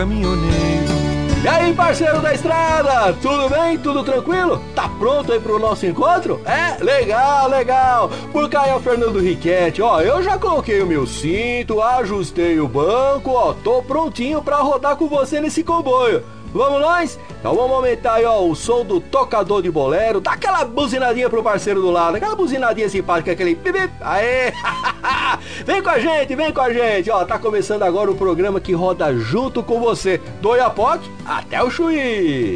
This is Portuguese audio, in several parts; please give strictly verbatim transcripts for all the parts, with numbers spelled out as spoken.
Caminhoneiro. E aí, parceiro da estrada, tudo bem? Tudo tranquilo? Tá pronto aí pro nosso encontro? É? Legal, legal. Por cá é o Fernando Riquetti, ó, eu já coloquei o meu cinto, ajustei o banco, ó, tô prontinho pra rodar com você nesse comboio. Vamos nós? Então vamos aumentar aí, ó, o som do tocador de bolero, dá aquela buzinadinha pro parceiro do lado, aquela buzinadinha simpática, aquele bip bip, aê! Vem com a gente, vem com a gente, ó, tá começando agora o programa que roda junto com você, do Oiapoque até o Chuí.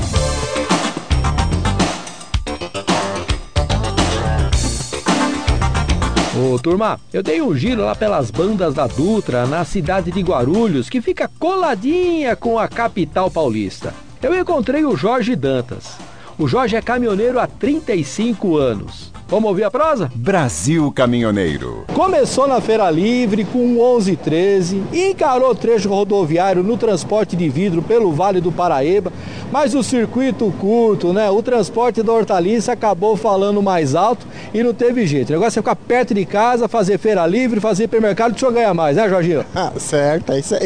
Ô turma, eu dei um giro lá pelas bandas da Dutra, na cidade de Guarulhos, que fica coladinha com a capital paulista. Eu encontrei o Jorge Dantas. O Jorge é caminhoneiro há trinta e cinco anos. Vamos ouvir a prosa? Brasil Caminhoneiro. Começou na Feira Livre com onze treze, encarou o trecho rodoviário no transporte de vidro pelo Vale do Paraíba, mas o circuito curto, né? O transporte da hortaliça acabou falando mais alto e não teve jeito. O negócio é ficar perto de casa, fazer Feira Livre, fazer hipermercado, deixa eu ganhar mais, né, Jorginho? Ah, certo, é isso aí.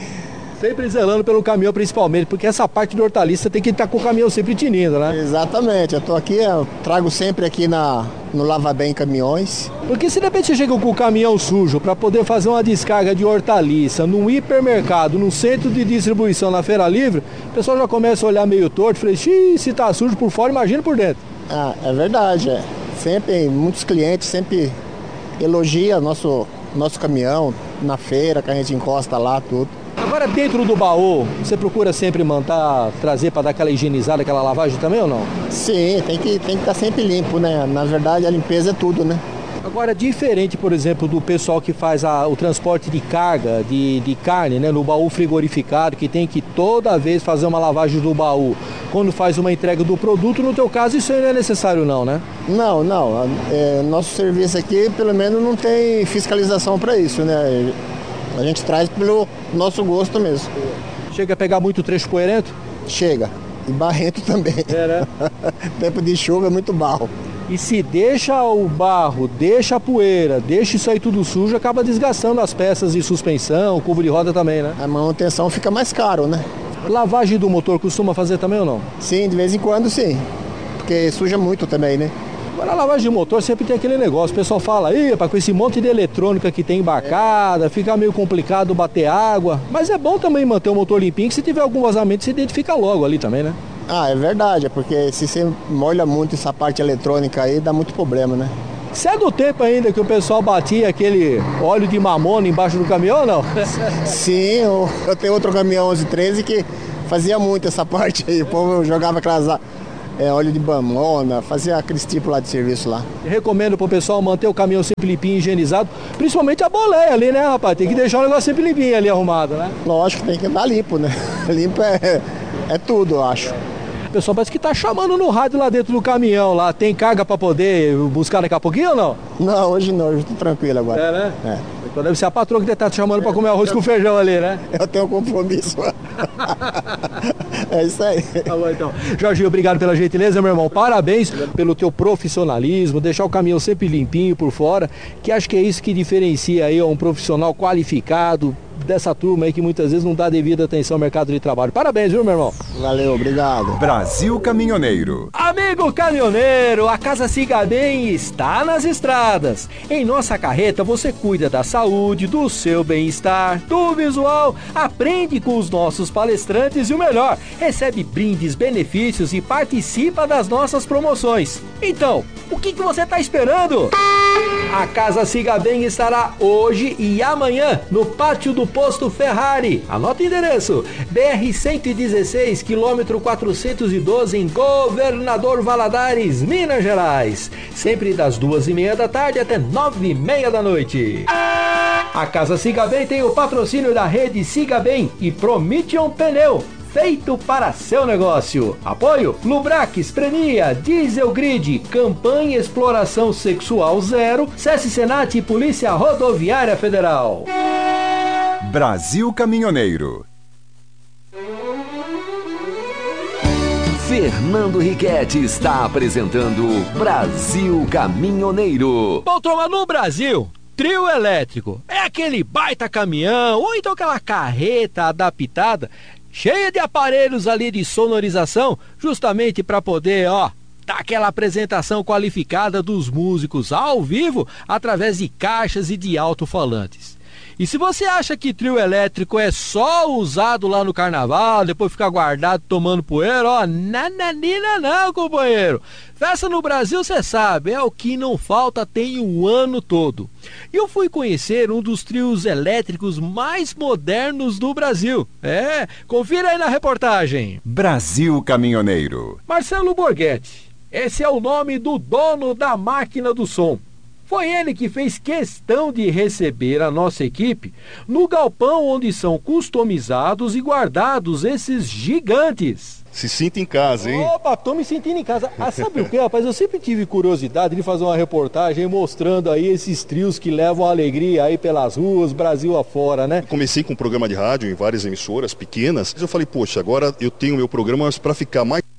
Sempre zelando pelo caminhão principalmente, porque essa parte de hortaliça tem que estar com o caminhão sempre tinindo, né? Exatamente, eu tô aqui, eu trago sempre aqui na, no Lava Bem Caminhões. Porque se de repente você chega com o caminhão sujo para poder fazer uma descarga de hortaliça num hipermercado, num centro de distribuição na Feira Livre, o pessoal já começa a olhar meio torto, falei, xiii, se tá sujo por fora, imagina por dentro. Ah, é verdade, é. Sempre, muitos clientes sempre elogiam nosso, nosso caminhão na feira, que a gente encosta lá, tudo. Agora, dentro do baú, você procura sempre mandar, trazer para dar aquela higienizada, aquela lavagem também ou não? Sim, tem que tem que estar sempre limpo, né? Na verdade, a limpeza é tudo, né? Agora, diferente, por exemplo, do pessoal que faz a, o transporte de carga, de, de carne, né, no baú frigorificado, que tem que toda vez fazer uma lavagem do baú, quando faz uma entrega do produto, no teu caso, isso aí não é necessário não, né? Não, não. É, nosso serviço aqui, pelo menos, não tem fiscalização para isso, né? A gente traz pelo nosso gosto mesmo. Chega a pegar muito trecho poeirento? Chega. E barrento também. É, né? Tempo de chuva é muito barro. E se deixa o barro, deixa a poeira, deixa isso aí tudo sujo, acaba desgastando as peças de suspensão, cubo de roda também, né? A manutenção fica mais caro, né? Lavagem do motor costuma fazer também ou não? Sim, de vez em quando sim. Porque suja muito também, né? Agora, a lavagem de motor sempre tem aquele negócio, o pessoal fala, aí, com esse monte de eletrônica que tem embarcada, fica meio complicado bater água, mas é bom também manter o motor limpinho, que se tiver algum vazamento, se identifica logo ali também, né? Ah, é verdade, é porque se você molha muito essa parte eletrônica aí, dá muito problema, né? Você é do tempo ainda que o pessoal batia aquele óleo de mamona embaixo do caminhão ou não? Sim, eu, eu tenho outro caminhão onze treze que fazia muito essa parte aí, o povo jogava aquelas... É, óleo de mamona, fazia aqueles tipos lá de serviço lá. Eu recomendo pro pessoal manter o caminhão sempre limpinho e higienizado, principalmente a boleia ali, né, rapaz? Tem que deixar o negócio sempre limpinho ali, arrumado, né? Lógico, tem que andar limpo, né? Limpo é, é tudo, eu acho. O pessoal parece que tá chamando no rádio lá dentro do caminhão, lá. Tem carga pra poder buscar daqui a pouquinho ou não? Não, hoje não, hoje tô tranquilo agora. É, né? É. Então deve ser a patroa que deve estar te chamando pra comer arroz com feijão ali, né? Eu tenho um compromisso. É isso aí. Tá bom, então. Jorginho, obrigado pela gentileza, meu irmão. Parabéns pelo teu profissionalismo, deixar o caminhão sempre limpinho por fora, que acho que é isso que diferencia aí um profissional qualificado dessa turma aí que muitas vezes não dá devida atenção ao mercado de trabalho. Parabéns, viu, meu irmão? Valeu, obrigado. Brasil Caminhoneiro. Amigo caminhoneiro, a Casa Siga Bem está nas estradas. Em nossa carreta você cuida da saúde, do seu bem-estar, do visual, aprende com os nossos palestrantes e o melhor, recebe brindes, benefícios e participa das nossas promoções. Então, o que, que você está esperando? A Casa Siga Bem estará hoje e amanhã no pátio do Posto Ferrari. Anota o endereço: B R cento e dezesseis, quilômetro quatrocentos e doze, em Governador Valadares, Minas Gerais. Sempre das duas e meia da tarde até nove e meia da noite. A Casa Siga Bem tem o patrocínio da rede Siga Bem e Prometeon Pneu, feito para seu negócio. Apoio Lubrax, Prenia, Diesel Grid, Campanha Exploração Sexual Zero, SESC Senat e Polícia Rodoviária Federal. Brasil Caminhoneiro. Fernando Riquetti está apresentando Brasil Caminhoneiro. Bom, turma, no Brasil Trio elétrico é aquele baita caminhão ou então aquela carreta adaptada, cheia de aparelhos ali de sonorização, justamente para poder, ó, dar aquela apresentação qualificada dos músicos ao vivo através de caixas e de alto-falantes. E se você acha que trio elétrico é só usado lá no carnaval, depois fica guardado tomando poeira, ó, nananina não, companheiro. Festa no Brasil, você sabe, é o que não falta, tem o ano todo. E eu fui conhecer um dos trios elétricos mais modernos do Brasil. É, confira aí na reportagem. Brasil Caminhoneiro. Marcelo Borghetti, esse é o nome do dono da máquina do som. Foi ele que fez questão de receber a nossa equipe no galpão onde são customizados e guardados esses gigantes. Se sinta em casa, hein? Opa, tô me sentindo em casa. Ah, sabe o que, rapaz? Eu sempre tive curiosidade de fazer uma reportagem mostrando aí esses trios que levam alegria aí pelas ruas, Brasil afora, né? Eu comecei com um programa de rádio em várias emissoras pequenas. Eu falei, poxa, agora eu tenho meu programa para ficar mais